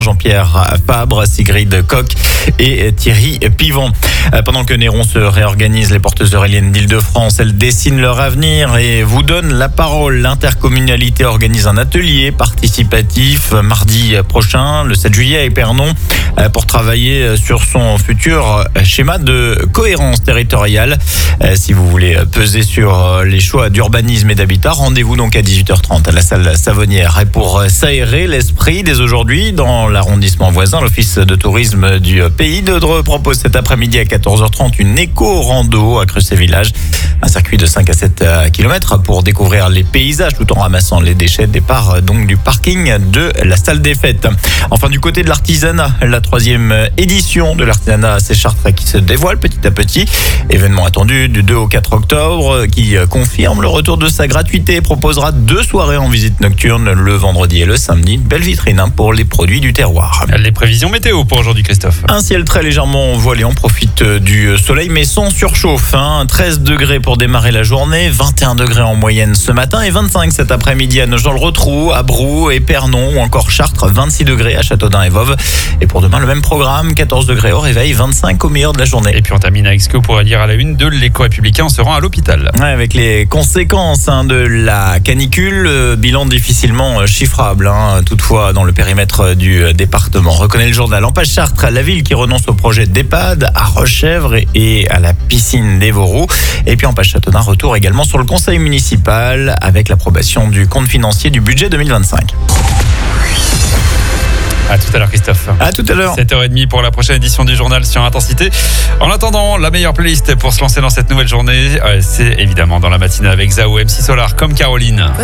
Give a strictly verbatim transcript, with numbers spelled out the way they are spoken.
Jean-Pierre Fabre, Sigrid Koch et Thierry Pivon. Pendant que Néron se réorganise, les porteuses euréliennes d'Île-de-France, elles dessinent leur avenir et vous donnent la parole. L'intercommunalité organise un atelier participatif mardi prochain, le sept juillet à Épernon, pour travailler sur son futur schéma de cohérence territoriale. Si vous voulez peser sur les choix d'urbanisme et d'habitat, rendez-vous donc à dix-huit heures trente à la salle Savonnière. Et pour s'aérer l'esprit dès aujourd'hui, dans l'arrondissement voisin, l'office de tourisme du Pays de Dreux propose cet après-midi à quatorze heures trente une éco-rando à Crucé-Village. Un circuit de cinq à sept kilomètres pour découvrir les paysages tout en ramassant les déchets. Départ donc du parking de la salle des fêtes. Enfin, du côté de l'artisanat, la troisième édition de l'artisanat C Chartres qui se dévoile petit à petit. Événement attendu du deux au quatre octobre qui confirme le retour de sa gratuité. Proposera deux soirées en visite nocturne le vendredi et le samedi. Belle vitrine pour les produits du terroir. Les prévisions météo pour aujourd'hui, Christophe. Un ciel très légèrement voilé, on profite du soleil mais sans surchauffe. Hein. treize degrés pour démarrer la journée, vingt et un degrés en moyenne ce matin et vingt-cinq cet après-midi à Nogent-le-Rotrou, à Brou, Épernon ou encore Chartres, vingt-six degrés à Châteaudun et Voves. Et pour demain, le même programme, quatorze degrés au réveil, vingt-cinq au meilleur de la journée. Et puis on termine avec ce que vous pourrez lire à la une de l'Éco-Républicain en se rend à l'hôpital. Ouais, avec les conséquences hein, de la canicule, euh, bilan difficilement chiffrable. Hein, toutefois, dans le périmètre du département. Reconnaît le journal. En page Chartres, la ville qui renonce au projet d'EHPAD à Rochèvre et à la piscine des Vauroux. Et puis en page Châteaudun, retour également sur le conseil municipal avec l'approbation du compte financier du budget deux mille vingt-cinq. À tout à l'heure, Christophe. À tout à l'heure. sept heures trente pour la prochaine édition du journal sur Intensité. En attendant, la meilleure playlist pour se lancer dans cette nouvelle journée, c'est évidemment dans la matinée avec Zao, M C Solar comme Caroline.